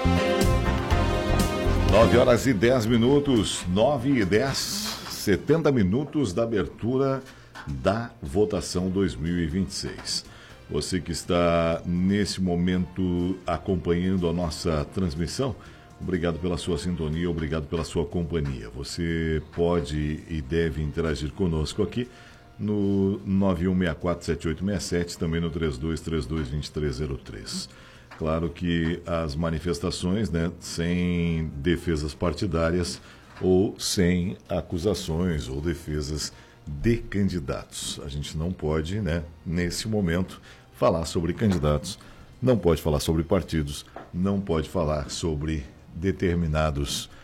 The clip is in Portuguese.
9h10, 9h10, 70 minutos da abertura da votação 2026. Você que está nesse momento acompanhando a nossa transmissão, obrigado pela sua sintonia, obrigado pela sua companhia. Você pode e deve interagir conosco aqui no 91647867, também no 3232-2303. Claro que as manifestações, né, sem defesas partidárias ou sem acusações ou defesas de candidatos. A gente não pode, né, nesse momento, falar sobre candidatos, não pode falar sobre partidos, não pode falar sobre determinados